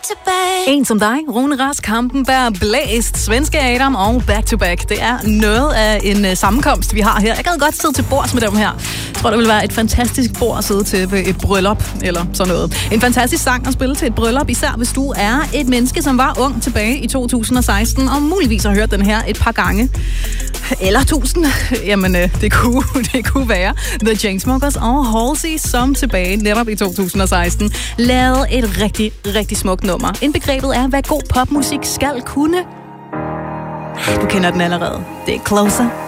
to back. En som dig, Rune Rask, Hampenberg, Blæst, Svenske Adam og Back to Back. Det er noget af en sammenkomst, vi har her. Jeg gad godt sidde til bords med dem her. Jeg tror, det vil være et fantastisk bord at sidde til ved et bryllup eller sådan noget. En fantastisk sang at spille til et bryllup, især hvis du er et menneske, som var ung tilbage i 2016 og muligvis har hørt den her et par gange. Eller 1000. Jamen, det kunne være The Chainsmokers og Halsey, som tilbage netop i 2016 lavede et rigtig, rigtig smukt nummer. Indbegrebet er, hvad god popmusik skal kunne. Du kender den allerede. Det er Closer.